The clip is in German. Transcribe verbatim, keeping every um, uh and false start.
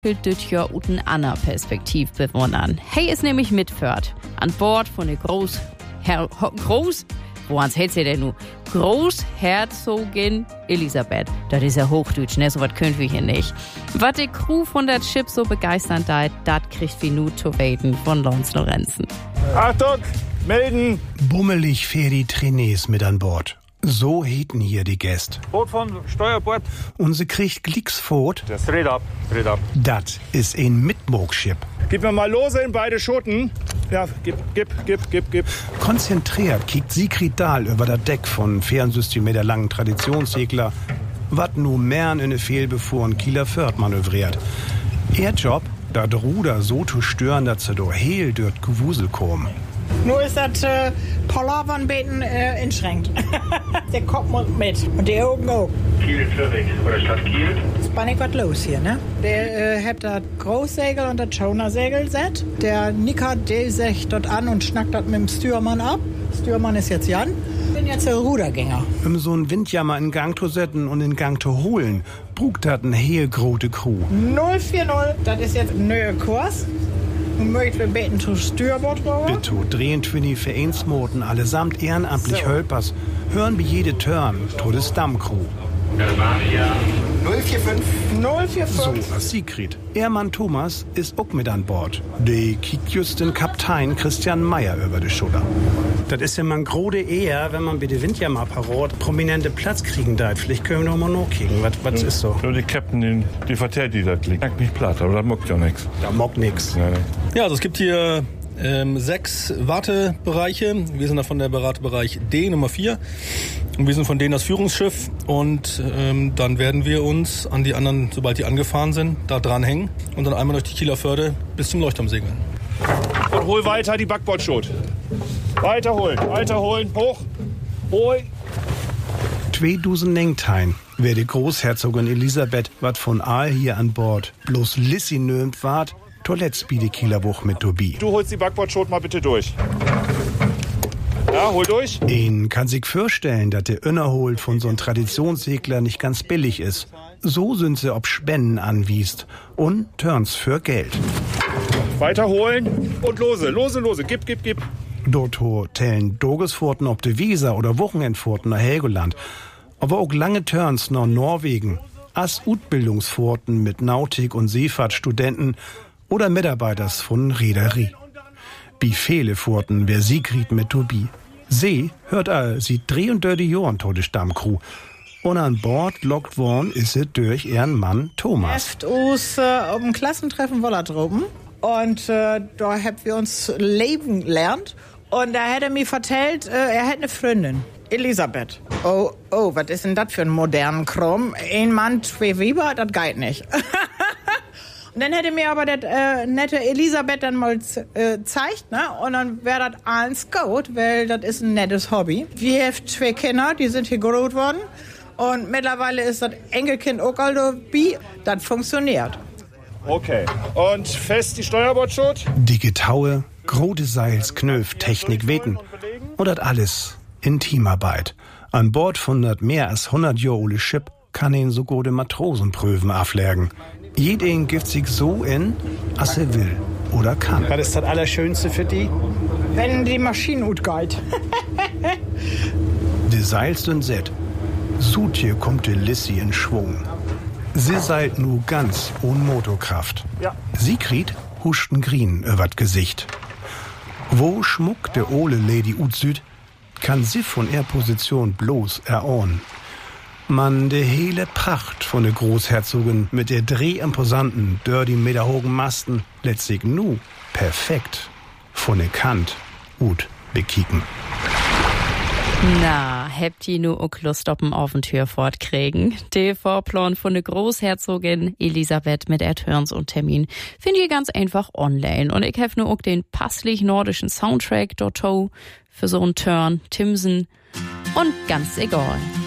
dit Jahr uten Anna Perspektiv bewundern. Hey ist nämlich mitführt an Bord von der Groß... Herr... Groß... Woans hält sie denn nu? Großherzogin Elisabeth. Das ist ja Hochdeutsch, ne? So was können wir hier nicht. Was die Crew von der Chip so begeistert hat, das kriegt wir nu zu reden von Lons Lorenzen. Achtung, melden! Bummelig fährt die Trainés mit an Bord. So hieten hier die Gäste. Boot von Steuerbord. Und sie kriegt Glicksfot. Das dreht ab, dreht ab. Das ist ein Mitmog-Chip. Gib mir mal lose in beide Schoten. Ja, gib, gib, gib, gib, gib. Konzentriert kickt Sigrid Dahl über das Deck von Fernsystem mit der langen Traditionssegler, wat nu Mern in ne fehlbefuhren Kieler Förd manövriert. Ihr Job, dat Ruder so zu stören, dass sie do heel dort Gewusel kommen. Nur ist das äh, Palavern beten äh, einschränkt. Der Kopf muss mit und die Augen auch. Kiel Zürich oder Stadt Kiel. Ist bei nicht was los hier, ne? Der äh, hat das Großsegel und das Schonersegel set. Der Nicker, der sagt dort an und schnackt das mit dem Stürmann ab. Stürmann ist jetzt Jan. Ich bin jetzt der Rudergänger. Um so einen Windjammer in Gang zu setzen und in Gang zu holen, brugt das eine heel grote Crew. null vier null, das ist jetzt ein neuer Kurs. Und möchten wir beten zu Steuerbord rüber? Bitte, drehen Twinny Vereinsmoten allesamt ehrenamtlich So. Hölpers, hören wie jede Turn, todes Stammcrew. null vier fünf. null vier So, fünf. was Sigrid. Ehrmann Thomas ist auch mit an Bord. De kickt just den Kaptein Christian Meyer über die Schulter. Das ist ja man grode eher, wenn man bei der Windjammer-Parat prominente Platz kriegen darf. Vielleicht können wir noch mal nachkicken. Was, was ist so? Nur die Captain, die, die verteidigt das liegt. Merkt nicht platt, aber das mockt ja nichts. Da mockt nix. Ja, Ja, also es gibt hier ähm, sechs Wartebereiche. Wir sind da von der Wartebereich D, Nummer vier. Und wir sind von denen das Führungsschiff. Und ähm, dann werden wir uns an die anderen, sobald die angefahren sind, da dranhängen. Und dann einmal durch die Kieler Förde bis zum Leuchtturm segeln. Und hol weiter die Backbordschot. Weiterholen, weiterholen, hoch, hoi. Zwei Dusen Nengtein wär die Großherzogin Elisabeth, wat von Aal hier an Bord bloß Lissi nömt ward, Toiletts bi die Kielerbuch mit Tobi. Du holst die Backbordschot mal bitte durch. Ja, hol durch. Ihn kann sich vorstellen, dass der Önnerholt von so'n Traditionssegler nicht ganz billig ist. So sind sie ob Spenden anwiest und Turns für Geld. Weiterholen und lose, lose, lose. Gib, gib, gib. Dort tellen Dogesfurten ob de Weser oder Wochenendfurten nach Helgoland. Aber auch lange Turns nach Norwegen. As Utbildungsfurten mit Nautik- und Seefahrtstudenten oder Mitarbeiters von Reederie. Wie viele Furten wär Sigrid mit Tobi. See hört all, sie dreh und dör die Jorn tode Stammcrew. Und an Bord lockt worden ist sie durch ihren Mann Thomas. Heft us äh, auf dem Klassentreffen Wollertropen. Und äh, da haben wir uns leben gelernt. Und da hat er mir vertellt, äh, er hat eine Freundin, Elisabeth. Oh, oh, was ist denn das für ein modernen Krumm? Ein Mann, zwei Weiber, das geht nicht. Und dann hätte mir aber das äh, nette Elisabeth dann mal äh, zeigt, ne? Und dann wäre das alles gut, weil das ist ein nettes Hobby. Wir haben zwei Kinder, die sind hier groß worden. Und mittlerweile ist das Enkelkind auch also bi. Das funktioniert. Okay. Und fest die Steuerbordschot. Die Getaue, grote Seils, Knöf, Technik, Weten. Und das alles in Teamarbeit. An Bord von dat mehr als hundert Jahre ole Schiff kann ihn so gute Matrosenprüfen aflärgen. Jeden gibt sich so in, as er will oder kann. Was ist das Allerschönste für die? Wenn die Maschine gut geht. Die Seils sind set. Sutje kommt die Lissi in Schwung. Sie seilt nu ganz ohne Motorkraft. Ja. Sigrid huschten Grien übert Gesicht. Wo schmuckt der ole Lady Utsüd, kann sie von ihrer Position bloß erahnen. Man, de hele Pracht von der Großherzogin mit der drehimposanten, dirty meterhohen Masten lässt sich nu perfekt von der Kant gut bekicken. Na, habt ihr nur auch Lust auf ein Abenteuer fortkriegen? Der Vorplan von der Großherzogin Elisabeth mit Erturns und Termin findet ihr ganz einfach online. Und ich habe nur auch den passlich nordischen Soundtrack dort für so einen Turn, Timsen und ganz egal.